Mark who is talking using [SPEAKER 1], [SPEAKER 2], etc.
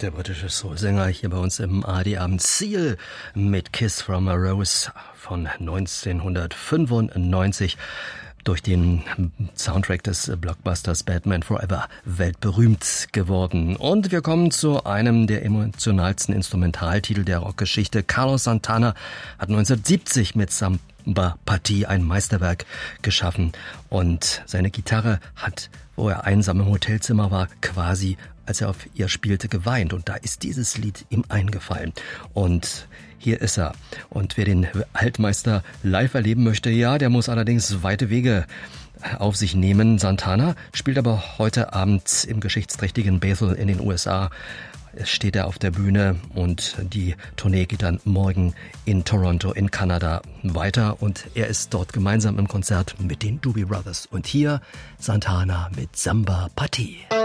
[SPEAKER 1] Der britische Soul-Sänger hier bei uns im ARD-Abend Seal mit Kiss from a Rose von 1995 durch den Soundtrack des Blockbusters Batman Forever weltberühmt geworden. Und wir kommen zu einem der emotionalsten Instrumentaltitel der Rockgeschichte. Carlos Santana hat 1970 mit Samba Party ein Meisterwerk geschaffen und seine Gitarre hat, wo er einsam im Hotelzimmer war, quasi als er auf ihr spielte, geweint. Und da ist dieses Lied ihm eingefallen. Und hier ist er. Und wer den Altmeister live erleben möchte, ja, der muss allerdings weite Wege auf sich nehmen. Santana spielt aber heute Abend im geschichtsträchtigen Bethel in den USA. Es steht er auf der Bühne und die Tournee geht dann morgen in Toronto in Kanada weiter. Und er ist dort gemeinsam im Konzert mit den Doobie Brothers. Und hier Santana mit Samba Party.